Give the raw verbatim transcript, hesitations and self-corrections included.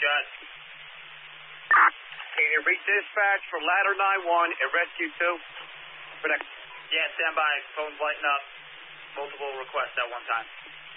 Jet. Can you reach dispatch for ladder nine one at rescue two? Connect. Yeah, stand by. Phone's lighting up. Multiple requests at one time.